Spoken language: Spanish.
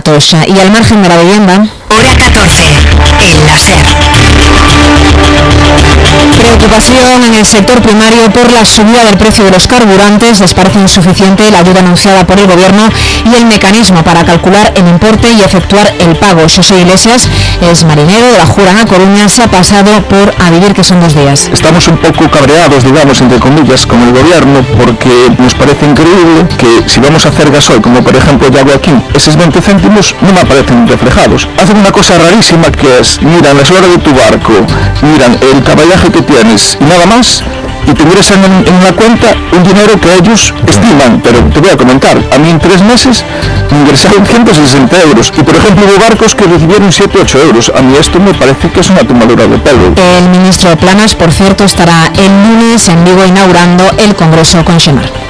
datos. Y al margen de la vivienda... Hora 14, el láser. Preocupación en el sector primario por la subida del precio de los carburantes. Les parece insuficiente la ayuda anunciada por el Gobierno y el mecanismo para calcular el importe y efectuar el pago. José Iglesias es marinero de la Jura, a Coruña. Se ha pasado por A Vivir, que son 2 días. Estamos un poco cabreados, digamos, entre comillas, con el Gobierno, porque nos parece increíble que si vamos a hacer gasoil, como por ejemplo yo hago aquí, esos 20 céntimos no me aparecen reflejados. Hacen una cosa rarísima, que es, miran la eslora de tu barco, miran el caballaje que tienes y nada más, y te ingresan en una cuenta un dinero que ellos estiman. Pero te voy a comentar, a mí en 3 meses me ingresaron 160 euros, y por ejemplo hubo barcos que recibieron 7 u 8 euros. A mí esto me parece que es una tomadura de pelo. El ministro de Planas, por cierto, estará el lunes en Vigo inaugurando el Congreso con Xemar.